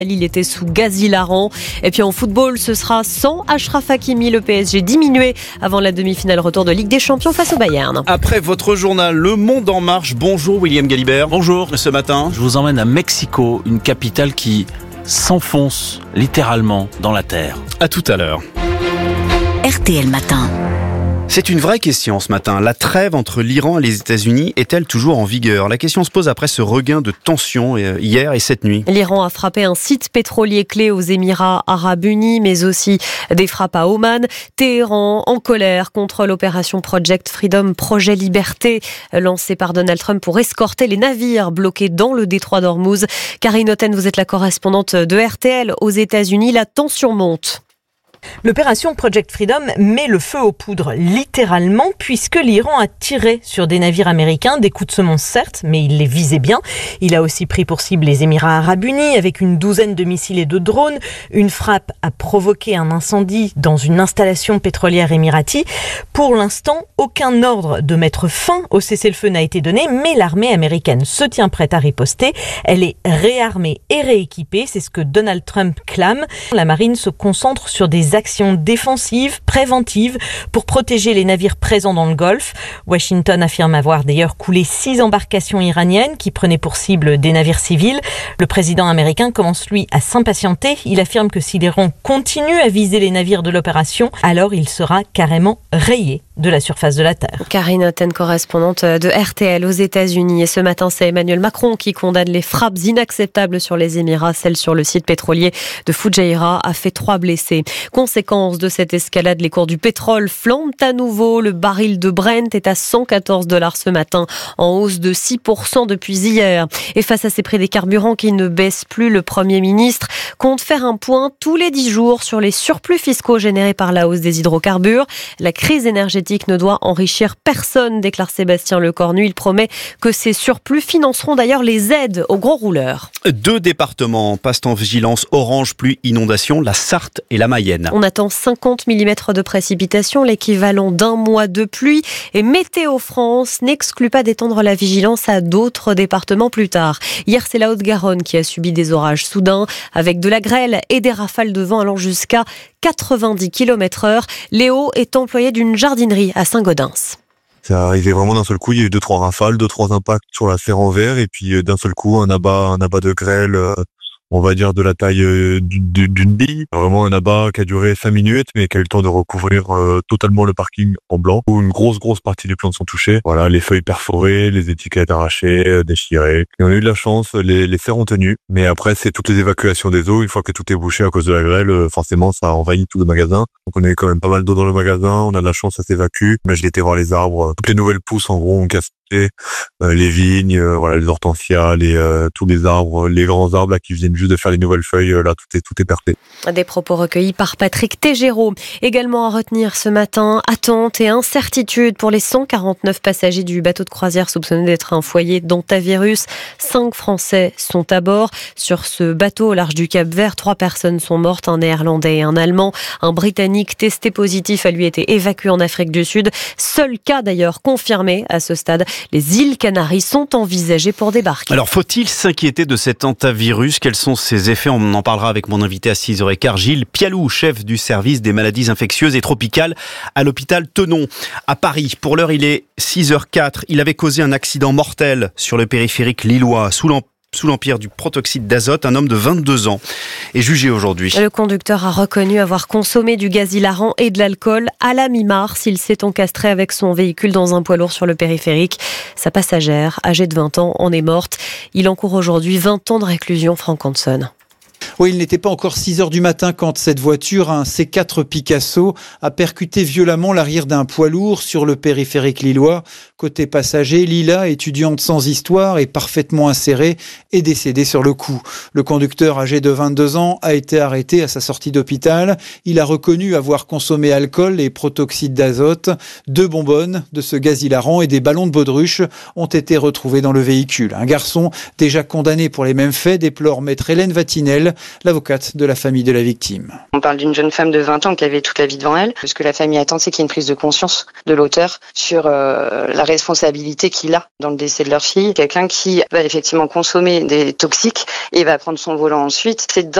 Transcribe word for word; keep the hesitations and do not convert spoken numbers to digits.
Il était sous gaz hilarant. Et puis en football, ce sera sans Achraf Hakimi. Le P S G diminué avant la demi-finale retour de Ligue des Champions face au Bayern. Après votre journal Le Monde en marche, bonjour William Galibert. Bonjour. Ce matin, je vous emmène à Mexico, une capitale qui s'enfonce littéralement dans la terre. À tout à l'heure. R T L Matin. C'est une vraie question ce matin. La trêve entre l'Iran et les États-Unis est-elle toujours en vigueur ? La question se pose après ce regain de tension hier et cette nuit. L'Iran a frappé un site pétrolier clé aux Émirats Arabes Unis, mais aussi des frappes à Oman. Téhéran en colère contre l'opération Project Freedom, projet liberté, lancé par Donald Trump pour escorter les navires bloqués dans le détroit d'Ormuz. Karine Otten, vous êtes la correspondante de R T L aux États-Unis. La tension monte. L'opération Project Freedom met le feu aux poudres, littéralement, puisque l'Iran a tiré sur des navires américains, des coups de semonce certes, mais il les visait bien. Il a aussi pris pour cible les Émirats Arabes Unis, avec une douzaine de missiles et de drones. Une frappe a provoqué un incendie dans une installation pétrolière émirati. Pour l'instant, aucun ordre de mettre fin au cessez-le-feu n'a été donné, mais l'armée américaine se tient prête à riposter. Elle est réarmée et rééquipée, c'est ce que Donald Trump clame. La marine se concentre sur des actions défensives, préventives, pour protéger les navires présents dans le Golfe. Washington affirme avoir d'ailleurs coulé six embarcations iraniennes qui prenaient pour cible des navires civils. Le président américain commence lui à s'impatienter. Il affirme que si l'Iran continue à viser les navires de l'opération, alors il sera carrément rayé de la surface de la Terre. Karine Otten, correspondante de R T L aux États-Unis. Et ce matin, c'est Emmanuel Macron qui condamne les frappes inacceptables sur les Émirats. Celle sur le site pétrolier de Fujairah a fait trois blessés. Conséquence de cette escalade, les cours du pétrole flambent à nouveau. Le baril de Brent est à cent quatorze dollars ce matin, en hausse de six pour cent depuis hier. Et face à ces prix des carburants qui ne baissent plus, le Premier ministre compte faire un point tous les dix jours sur les surplus fiscaux générés par la hausse des hydrocarbures. La crise énergétique ne doit enrichir personne, déclare Sébastien Lecornu. Il promet que ces surplus financeront d'ailleurs les aides aux gros rouleurs. Deux départements passent en vigilance orange pluie inondation, la Sarthe et la Mayenne. On attend cinquante millimètres de précipitations, l'équivalent d'un mois de pluie. Et Météo France n'exclut pas d'étendre la vigilance à d'autres départements plus tard. Hier, c'est la Haute-Garonne qui a subi des orages soudains, avec de la grêle et des rafales de vent allant jusqu'à quatre-vingt-dix kilomètres heure. Léo est employé d'une jardinerie à Saint-Gaudens. Ça arrivait vraiment d'un seul coup, il y a eu deux, trois rafales, deux, trois impacts sur la serre en verre, et puis d'un seul coup, un abat, un abat de grêle, euh, on va dire de la taille euh, d'une bille. Vraiment un abat qui a duré cinq minutes, mais qui a eu le temps de recouvrir euh, totalement le parking en blanc, où une grosse, grosse partie des plantes sont touchées. Voilà, les feuilles perforées, les étiquettes arrachées, euh, déchirées. Et on a eu de la chance, les, les serres ont tenu. Mais après, c'est toutes les évacuations des eaux. Une fois que tout est bouché à cause de la grêle, euh, forcément, ça envahit tout le magasin. Donc on a eu quand même pas mal d'eau dans le magasin. On a de la chance, ça s'évacue. Mais j'ai été voir les arbres. Toutes les nouvelles pousses, en gros, ont cassé. Euh, les vignes, euh, voilà, les hortensias, les, euh, tous les arbres, les grands arbres là qui viennent juste de faire les nouvelles feuilles, euh, là tout est tout est percé. Des propos recueillis par Patrick Tégéraud. Également à retenir ce matin, attente et incertitude pour les cent quarante-neuf passagers du bateau de croisière soupçonné d'être un foyer d'hantavirus. Cinq Français sont à bord. Sur ce bateau au large du Cap-Vert, trois personnes sont mortes, un Néerlandais et un Allemand. Un Britannique testé positif a lui été évacué en Afrique du Sud. Seul cas d'ailleurs confirmé à ce stade. Les îles Canaries sont envisagées pour débarquer. Alors, faut-il s'inquiéter de cet hantavirus ? Quels sont ses effets ? On en parlera avec mon invité à six heures quinze, Gilles Pialou, chef du service des maladies infectieuses et tropicales à l'hôpital Tenon, à Paris. Pour l'heure, il est six heures quatre. Il avait causé un accident mortel sur le périphérique lillois, sous l'empire Sous l'empire du protoxyde d'azote, un homme de vingt-deux ans est jugé aujourd'hui. Le conducteur a reconnu avoir consommé du gaz hilarant et de l'alcool. À la mi-mars, il s'est encastré avec son véhicule dans un poids lourd sur le périphérique. Sa passagère, âgée de vingt ans, en est morte. Il encourt aujourd'hui vingt ans de réclusion. Franck Hanson. Oui, il n'était pas encore six heures du matin quand cette voiture, un C quatre Picasso, a percuté violemment l'arrière d'un poids lourd sur le périphérique lillois. Côté passager, Lila, étudiante sans histoire et parfaitement insérée, est décédée sur le coup. Le conducteur, âgé de vingt-deux ans, a été arrêté à sa sortie d'hôpital. Il a reconnu avoir consommé alcool et protoxyde d'azote. Deux bonbonnes de ce gaz hilarant et des ballons de baudruche ont été retrouvés dans le véhicule. Un garçon déjà condamné pour les mêmes faits, déplore maître Hélène Vatinel, l'avocate de la famille de la victime. On parle d'une jeune femme de vingt ans qui avait toute la vie devant elle. Ce que la famille attend, c'est qu'il y ait une prise de conscience de l'auteur sur euh, la responsabilité qu'il a dans le décès de leur fille. Quelqu'un qui va effectivement consommer des toxiques et va prendre son volant ensuite. C'est